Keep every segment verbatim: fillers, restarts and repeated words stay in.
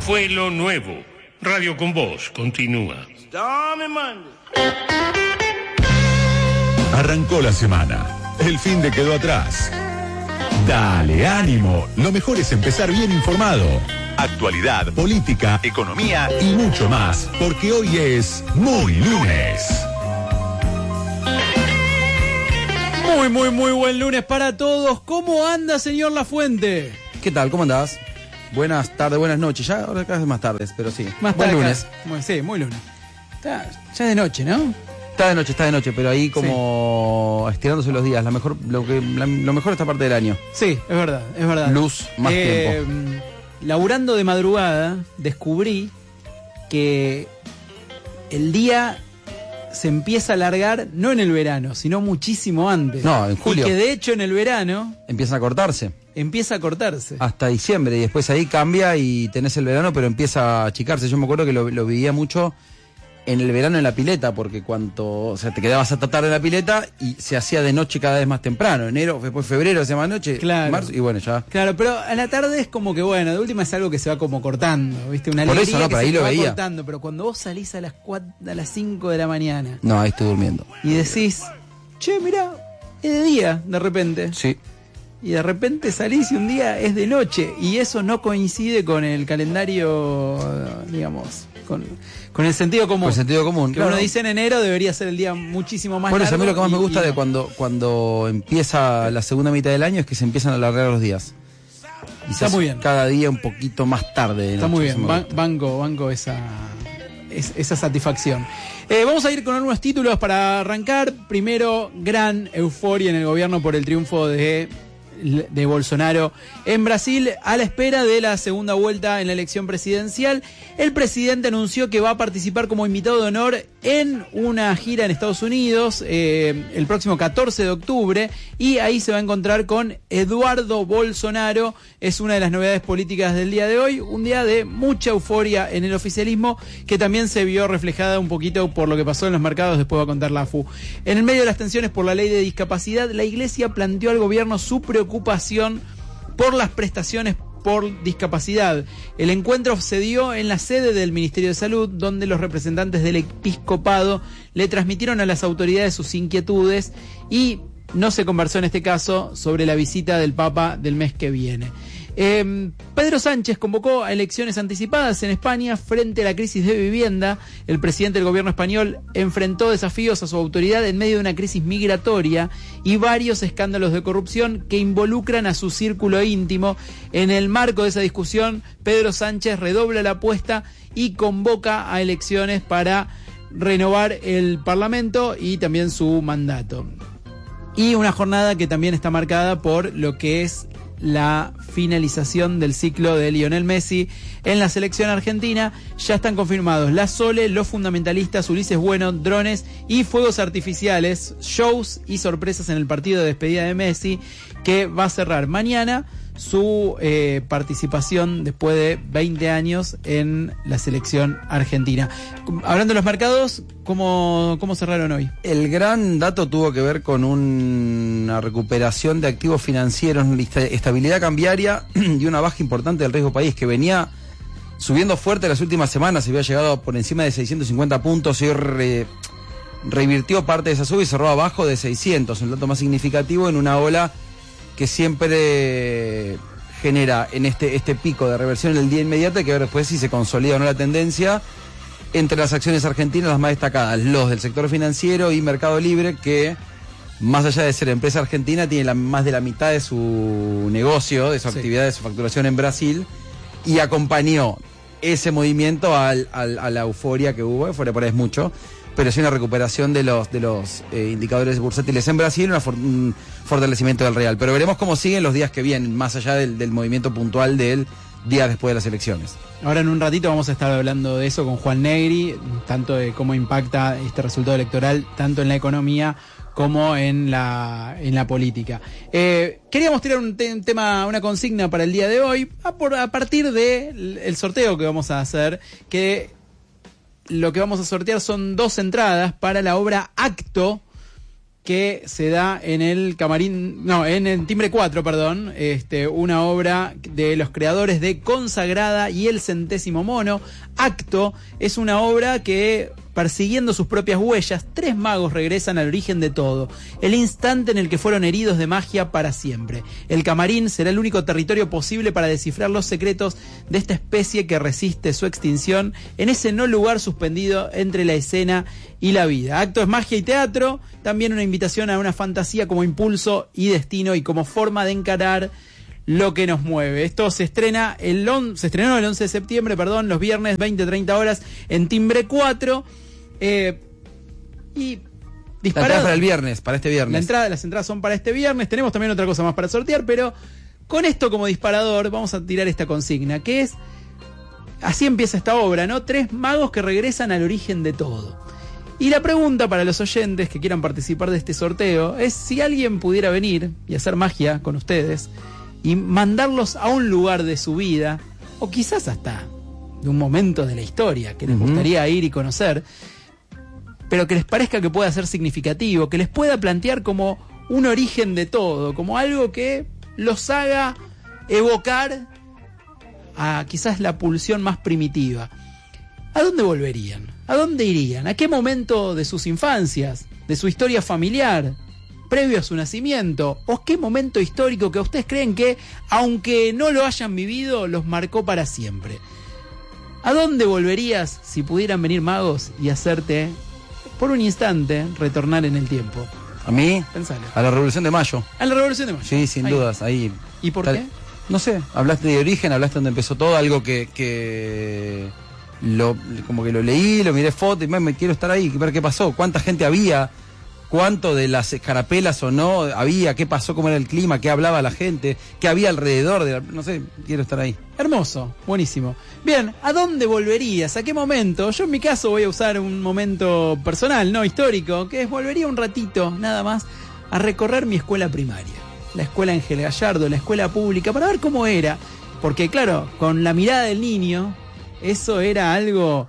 fue lo nuevo. Radio con Voz continúa. Arrancó la semana. El fin de quedó atrás. Dale ánimo. Lo mejor es empezar bien informado. Actualidad, política, economía y mucho más. Porque hoy es Muy Lunes. Muy, muy, muy buen lunes para todos. ¿Cómo anda, señor Lafuente? ¿Qué tal? ¿Cómo andás? Buenas tardes, buenas noches. Ya ahora cada vez más tardes, pero sí. Más buen tarde, lunes. Muy, sí, muy lunes. Está ya de noche, ¿no? Está de noche, está de noche, pero ahí como sí. estirándose los días. La mejor, lo, que, la, lo mejor esta parte del año. Sí, es verdad, es verdad. Luz, más eh, tiempo. Laburando de madrugada, descubrí que el día se empieza a alargar no en el verano, sino muchísimo antes. No, en julio. Y que de hecho en el verano empiezan a cortarse. Empieza a cortarse. Hasta diciembre, y después ahí cambia y tenés el verano, pero empieza a achicarse. Yo me acuerdo que lo, lo vivía mucho en el verano en la pileta, porque cuanto, o sea, te quedabas hasta tarde en la pileta y se hacía de noche cada vez más temprano. Enero, después febrero se llama noche, claro. marzo, y bueno, ya. Claro, pero a la tarde es como que, bueno, de última es algo que se va como cortando, ¿viste? Una Por alegría eso, no, que por se ahí te lo va veía. cortando, pero cuando vos salís a las cuatro, a las cinco de la mañana No, ahí estoy durmiendo. y decís, che, mirá, es de día, de repente. Sí. Y de repente salís y un día es de noche. Y eso no coincide con el calendario, digamos, con, con el sentido común. Con el sentido común, Que claro. uno dice en enero debería ser el día muchísimo más Por largo. eso a mí lo que más y, me gusta y de no. cuando, cuando empieza la segunda mitad del año es que se empiezan a alargar los días. Y Está muy bien. Cada día un poquito más tarde. De Está noche, muy eso bien, me Ban- gusta. banco, banco esa, es- esa satisfacción. Eh, vamos a ir con algunos títulos para arrancar. Primero, gran euforia en el gobierno por el triunfo de... de Bolsonaro en Brasil, a la espera de la segunda vuelta en la elección presidencial. El presidente anunció que va a participar como invitado de honor en una gira en Estados Unidos eh, el próximo catorce de octubre, y ahí se va a encontrar con Eduardo Bolsonaro. Es una de las novedades políticas del día de hoy, un día de mucha euforia en el oficialismo, que también se vio reflejada un poquito por lo que pasó en los mercados. Después va a contar la A F U. En el medio de las tensiones por la ley de discapacidad, la Iglesia planteó al gobierno su preocupación por las prestaciones por discapacidad. El encuentro se dio en la sede del Ministerio de Salud, donde los representantes del episcopado le transmitieron a las autoridades sus inquietudes, y no se conversó en este caso sobre la visita del Papa del mes que viene. Eh, Pedro Sánchez convocó a elecciones anticipadas en España frente a la crisis de vivienda. El presidente del gobierno español enfrentó desafíos a su autoridad en medio de una crisis migratoria y varios escándalos de corrupción que involucran a su círculo íntimo. En el marco de esa discusión, Pedro Sánchez redobla la apuesta y convoca a elecciones para renovar el Parlamento y también su mandato. Y una jornada que también está marcada por lo que es la finalización del ciclo de Lionel Messi en la selección argentina. Ya están confirmados la Sole, los fundamentalistas, Ulises Bueno, drones y fuegos artificiales, shows y sorpresas en el partido de despedida de Messi, que va a cerrar mañana su eh, participación después de veinte años en la selección argentina. Hablando de los mercados, ¿cómo, cómo cerraron hoy? El gran dato tuvo que ver con un, una recuperación de activos financieros, estabilidad cambiaria y una baja importante del riesgo país, que venía subiendo fuerte las últimas semanas. Se había llegado por encima de seiscientos cincuenta puntos y re, revirtió parte de esa suba y cerró abajo de seiscientos, el dato más significativo en una ola que siempre genera en este, este pico de reversión en el día inmediato, y que después si se consolida o no la tendencia. Entre las acciones argentinas, las más destacadas, los del sector financiero y Mercado Libre, que más allá de ser empresa argentina, tiene la, más de la mitad de su negocio, de su sí. actividad, de su facturación en Brasil, y acompañó ese movimiento al, al, a la euforia que hubo. Euforia por ahí es mucho, pero sí una recuperación de los de los eh, indicadores bursátiles en Brasil, una for, un fortalecimiento del real. Pero veremos cómo siguen los días que vienen, más allá del, del movimiento puntual del día después de las elecciones. Ahora en un ratito vamos a estar hablando de eso con Juan Negri, tanto de cómo impacta este resultado electoral, tanto en la economía como en la en la política. Eh, queríamos tirar un, te, un tema, una consigna para el día de hoy, a, por, a partir del el sorteo que vamos a hacer, que lo que vamos a sortear son dos entradas para la obra Acto que se da en el camarín, no, en el Timbre cuatro, perdón, este, una obra de los creadores de Consagrada y El Centésimo Mono. Acto es una obra que, persiguiendo sus propias huellas, tres magos regresan al origen de todo, el instante en el que fueron heridos de magia para siempre. El camarín será el único territorio posible para descifrar los secretos de esta especie que resiste su extinción en ese no lugar suspendido entre la escena y la vida. Acto es magia y teatro, también una invitación a una fantasía como impulso y destino y como forma de encarar lo que nos mueve. Esto se estrena el on, se estrenó el once de septiembre, perdón, los viernes veinte treinta horas en Timbre cuatro. Eh, y disparado. La entrada para el viernes, para este viernes. La entrada, las entradas son para este viernes. Tenemos también otra cosa más para sortear, pero con esto como disparador vamos a tirar esta consigna, que es, así empieza esta obra, ¿no? Tres magos que regresan al origen de todo. Y la pregunta para los oyentes que quieran participar de este sorteo es si alguien pudiera venir y hacer magia con ustedes y mandarlos a un lugar de su vida, o quizás hasta de un momento de la historia que les uh-huh. gustaría ir y conocer, pero que les parezca que pueda ser significativo, que les pueda plantear como un origen de todo, como algo que los haga evocar a quizás la pulsión más primitiva. ¿A dónde volverían? ¿A dónde irían? ¿A qué momento de sus infancias, de su historia familiar, previo a su nacimiento? ¿O qué momento histórico que ustedes creen que, aunque no lo hayan vivido, los marcó para siempre? ¿A dónde volverías si pudieran venir magos y hacerte, por un instante, retornar en el tiempo? ¿A mí? Pensalo. A la Revolución de Mayo. A la Revolución de Mayo. Sí, sin ahí. dudas, ahí. ¿Y por Tal, qué? No sé, hablaste de origen, hablaste de donde empezó todo, algo que, que lo, como que lo leí, lo miré fotos y me, me quiero estar ahí, ver qué pasó, cuánta gente había, cuánto de las escarapelas o no había, qué pasó, cómo era el clima, qué hablaba la gente, qué había alrededor de la, no sé, quiero estar ahí. Hermoso, buenísimo. Bien, ¿a dónde volverías? ¿A qué momento? Yo en mi caso voy a usar un momento personal, no histórico, que es volvería un ratito, nada más, a recorrer mi escuela primaria. La escuela Ángel Gallardo, la escuela pública, para ver cómo era. Porque claro, con la mirada del niño, eso era algo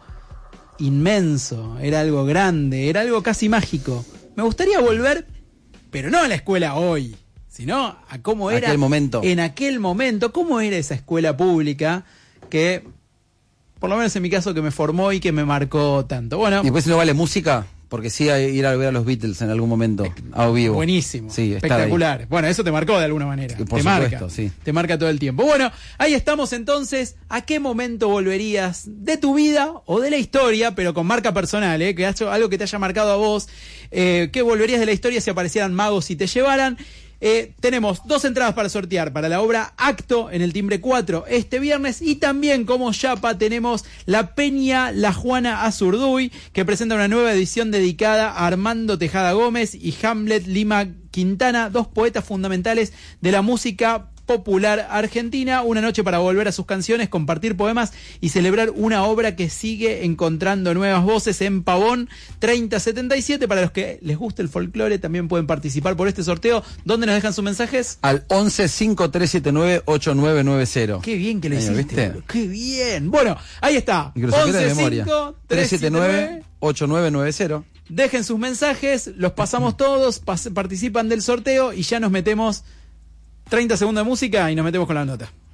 inmenso, era algo grande, era algo casi mágico. Me gustaría volver, pero no a la escuela hoy, sino a cómo era aquel momento. En aquel momento, cómo era esa escuela pública que, por lo menos en mi caso, que me formó y que me marcó tanto. Bueno, y después si no vale música, porque sí a ir a ver a los Beatles en algún momento a vivo. Buenísimo, sí, espectacular. Ahí. Bueno, eso te marcó de alguna manera. Por te supuesto, marca, sí. Te marca todo el tiempo. Bueno, ahí estamos entonces. ¿A qué momento volverías de tu vida o de la historia, pero con marca personal, eh, que ha hecho algo que te haya marcado a vos? Eh, ¿Qué volverías de la historia si aparecieran magos y te llevaran? Eh, tenemos dos entradas para sortear para la obra Acto en el Timbre cuatro este viernes, y también como chapa tenemos la Peña La Juana Azurduy, que presenta una nueva edición dedicada a Armando Tejada Gómez y Hamlet Lima Quintana, dos poetas fundamentales de la música popular argentina. Una noche para volver a sus canciones, compartir poemas y celebrar una obra que sigue encontrando nuevas voces en Pavón treinta setenta y siete. Para los que les guste el folclore, también pueden participar por este sorteo. ¿Dónde nos dejan sus mensajes? Al once cinco tres siete nueve ocho nueve nueve cero. Qué bien que lo Señor, hiciste. ¿viste? Qué bien. Bueno, ahí está. once cinco tres siete nueve ocho nueve nueve cero. Dejen sus mensajes, los pasamos todos, pas- participan del sorteo y ya nos metemos treinta segundos de música y nos metemos con la nota.